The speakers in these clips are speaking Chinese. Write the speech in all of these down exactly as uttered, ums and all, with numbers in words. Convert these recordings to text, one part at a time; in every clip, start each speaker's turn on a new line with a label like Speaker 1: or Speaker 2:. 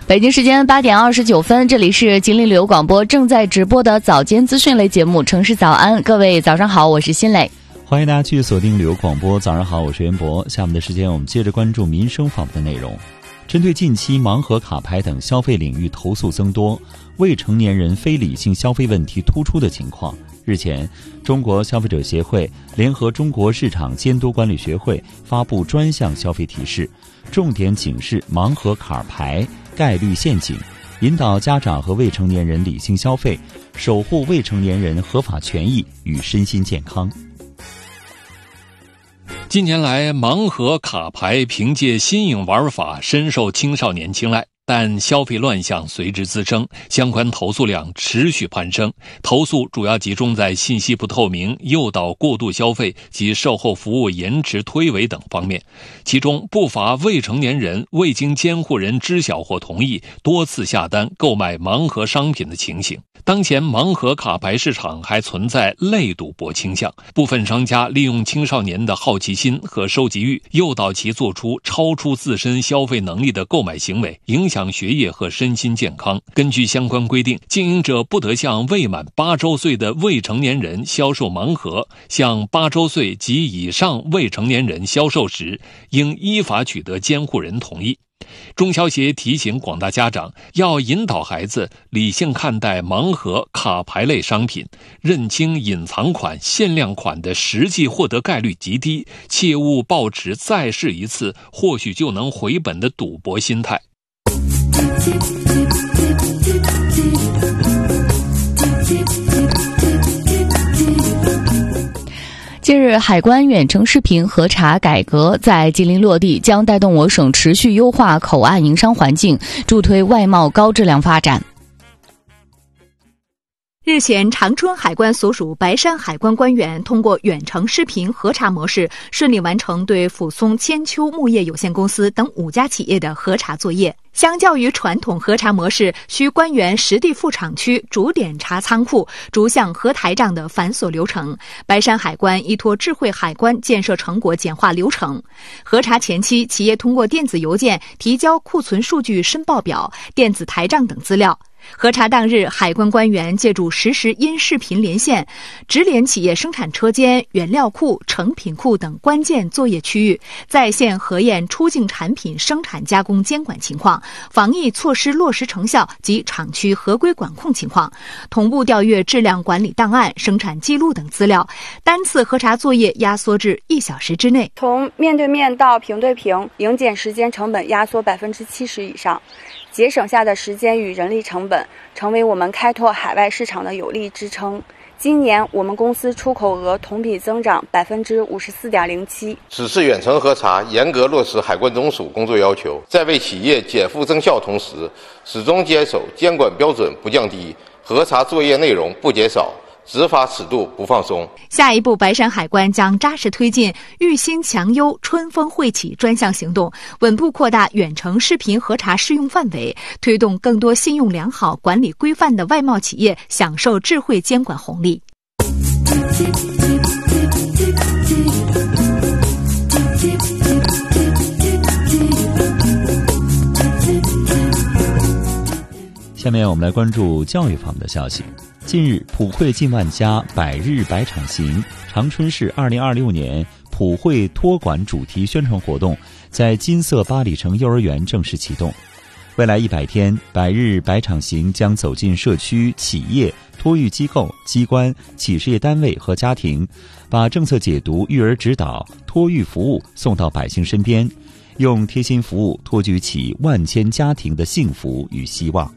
Speaker 1: 北京时间八点二十九分，这里是吉林旅游广播正在直播的早间资讯类节目《城市早安》，各位早上好，我是辛磊。
Speaker 2: 欢迎大家继续锁定旅游广播，早上好，我是袁博。下面的时间我们接着关注民生访问的内容。针对近期盲盒卡牌等消费领域投诉增多，未成年人非理性消费问题突出的情况，日前，中国消费者协会联合中国市场监督管理学会发布专项消费提示，重点警示盲盒卡牌概率陷阱，引导家长和未成年人理性消费，守护未成年人合法权益与身心健康。
Speaker 3: 近年来，盲盒卡牌凭借新颖玩法深受青少年青睐，但消费乱象随之滋生，相关投诉量持续攀升。投诉主要集中在信息不透明、诱导过度消费及售后服务延迟推诿等方面，其中不乏未成年人未经监护人知晓或同意多次下单购买盲盒商品的情形。当前盲盒卡牌市场还存在类赌博倾向，部分商家利用青少年的好奇心和收集欲，诱导其做出超出自身消费能力的购买行为，影响学业和身心健康。根据相关规定，经营者不得向未满八周岁的未成年人销售盲盒，向八周岁及以上未成年人销售时，应依法取得监护人同意。中消协提醒广大家长，要引导孩子理性看待盲盒卡牌类商品，认清隐藏款、限量款的实际获得概率极低，切勿抱持再试一次或许就能回本的赌博心态。
Speaker 1: 近日，海关远程视频核查改革在吉林落地，将带动我省持续优化口岸营商环境，助推外贸高质量发展。
Speaker 4: 日前，长春海关所属白山海关官员通过远程视频核查模式，顺利完成对抚松千秋木业有限公司等五家企业的核查作业。相较于传统核查模式需官员实地赴厂区逐点查仓库、逐项核台账的繁琐流程，白山海关依托智慧海关建设成果简化流程。核查前期，企业通过电子邮件提交库存数据申报表、电子台账等资料。核查当日，海关官员借助实时音视频连线，直连企业生产车间、原料库、成品库等关键作业区域，在线核验出境产品生产加工监管情况、防疫措施落实成效及厂区合规管控情况，同步调阅质量管理档案、生产记录等资料，单次核查作业压缩至一小时之内。
Speaker 5: 从面对面到屏对屏，营检时间成本压缩百分之七十以上。节省下的时间与人力成本，成为我们开拓海外市场的有力支撑。今年我们公司出口额同比增长百分之五十四点零七。
Speaker 6: 此次远程核查严格落实海关总署工作要求，在为企业减负增效同时，始终坚守监管标准不降低，核查作业内容不减少，执法尺度不放松。
Speaker 4: 下一步，白山海关将扎实推进育新强优春风惠企专项行动，稳步扩大远程视频核查适用范围，推动更多信用良好、管理规范的外贸企业享受智慧监管红利。
Speaker 2: 下面我们来关注教育方面的消息。近日，普惠近万家百日百场行长春市二零二六年普惠托管主题宣传活动在金色八里城幼儿园正式启动。未来一百天，百日百场行将走进社区、企业、托育机构、机关、企事业单位和家庭，把政策解读、育儿指导、托育服务送到百姓身边，用贴心服务托举起万千家庭的幸福与希望。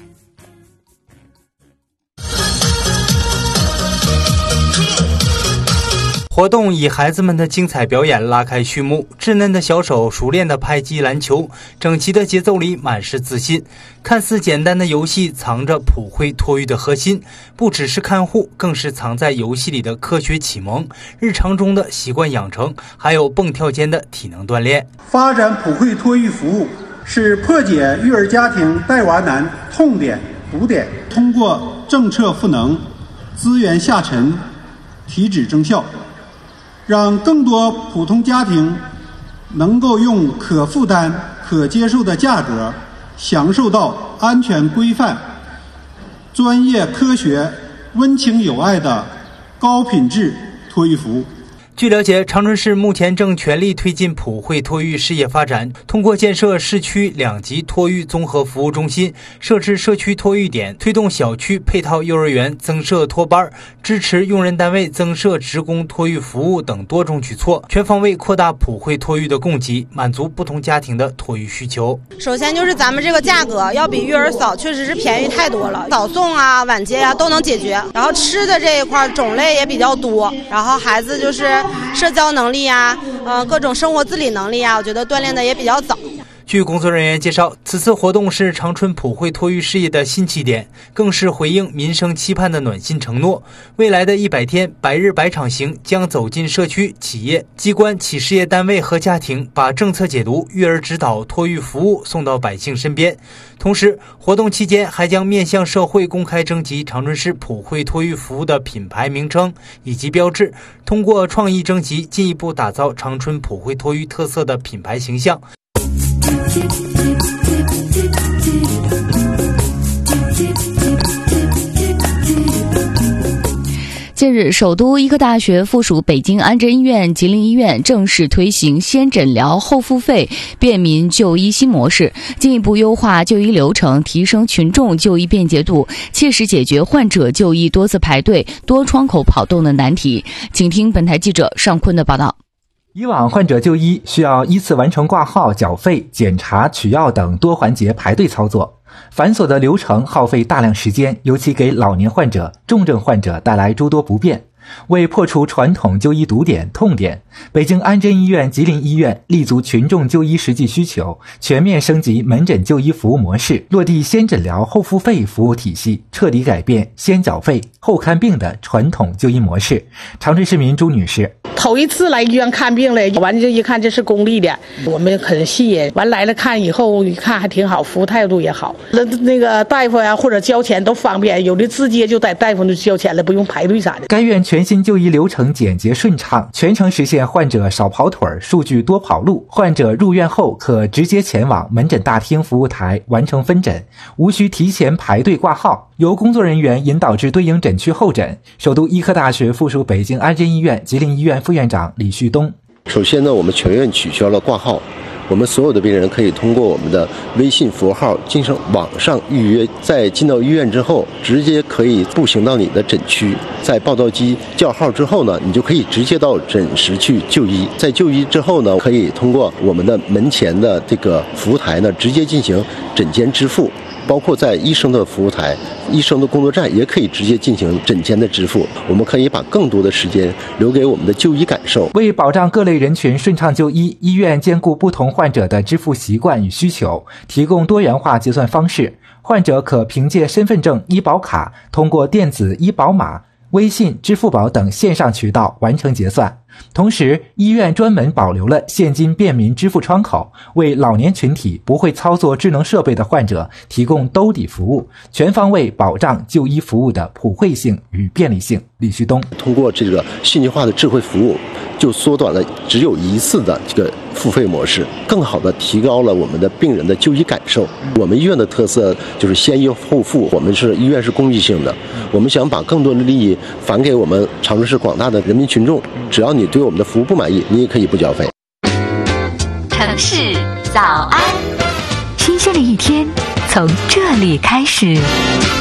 Speaker 7: 活动以孩子们的精彩表演拉开序幕，稚嫩的小手熟练的拍击篮球，整齐的节奏里满是自信。看似简单的游戏藏着普惠托育的核心，不只是看护，更是藏在游戏里的科学启蒙、日常中的习惯养成，还有蹦跳间的体能锻炼。
Speaker 8: 发展普惠托育服务是破解育儿家庭带娃难痛点堵点，通过政策赋能、资源下沉、提质增效，让更多普通家庭能够用可负担、可接受的价格享受到安全规范、专业科学、温情友爱的高品质托育服务。
Speaker 7: 据了解，长春市目前正全力推进普惠托育事业发展，通过建设市区两级托育综合服务中心，设置社区托育点，推动小区配套幼儿园增设托班，支持用人单位增设职工托育服务等多种举措，全方位扩大普惠托育的供给，满足不同家庭的托育需求。
Speaker 9: 首先就是咱们这个价格要比育儿嫂确实是便宜太多了，早送啊、晚接啊都能解决。然后吃的这一块种类也比较多，然后孩子就是社交能力啊，呃，各种生活自理能力啊，我觉得锻炼的也比较早。
Speaker 7: 据工作人员介绍，此次活动是长春普惠托育事业的新起点，更是回应民生期盼的暖心承诺。未来的一百天百日百场行将走进社区、企业、机关、企事业单位和家庭，把政策解读、育儿指导、托育服务送到百姓身边。同时，活动期间还将面向社会公开征集长春市普惠托育服务的品牌名称以及标志，通过创意征集进一步打造长春普惠托育特色的品牌形象。
Speaker 1: 近日，首都医科大学附属北京安贞医院、吉林医院正式推行先诊疗后付费便民就医新模式，进一步优化就医流程，提升群众就医便捷度，切实解决患者就医多次排队、多窗口跑动的难题。请听本台记者尚坤的报道。
Speaker 10: 以往患者就医需要依次完成挂号、缴费、检查、取药等多环节排队操作，繁琐的流程耗费大量时间，尤其给老年患者、重症患者带来诸多不便。为破除传统就医堵点、痛点，北京安贞医院、吉林医院立足群众就医实际需求，全面升级门诊就医服务模式，落地先诊疗后付费服务体系，彻底改变先缴费后看病的传统就医模式。长春市民朱女士：
Speaker 11: 头一次来医院看病了，完就一看这是公立的，我们很吸引。完来了看以后，一看还挺好，服务态度也好。那那个大夫呀或者交钱都方便，有的直接就在大夫那交钱了，不用排队啥的。
Speaker 10: 该院全新就医流程简洁顺畅，全程实现患者少跑腿、数据多跑路。患者入院后可直接前往门诊大厅服务台完成分诊，无需提前排队挂号，由工作人员引导至对应诊区候诊。首都医科大学附属北京安贞医院、吉林医院副院长李旭东：
Speaker 12: 首先呢，我们全院取消了挂号，我们所有的病人可以通过我们的微信符号进行网上预约，在进到医院之后，直接可以步行到你的诊区，在报到机叫号之后呢，你就可以直接到诊室去就医。在就医之后呢，可以通过我们的门前的这个服务台呢，直接进行诊间支付。包括在医生的服务台、医生的工作站也可以直接进行诊间的支付。我们可以把更多的时间留给我们的就医感受。
Speaker 10: 为保障各类人群顺畅就医，医院兼顾不同患者的支付习惯与需求，提供多元化结算方式。患者可凭借身份证、医保卡，通过电子医保码、微信、支付宝等线上渠道完成结算。同时，医院专门保留了现金便民支付窗口，为老年群体不会操作智能设备的患者提供兜底服务，全方位保障就医服务的普惠性与便利性。李旭东：
Speaker 12: 通过这个信息化的智慧服务，就缩短了只有一次的这个付费模式，更好的提高了我们的病人的就医感受。我们医院的特色就是先医后付，我们是医院是公益性的，我们想把更多的利益返给我们长春市广大的人民群众。只要你对我们的服务不满意，你也可以不交费。
Speaker 13: 城市早安，新鲜的一天从这里开始。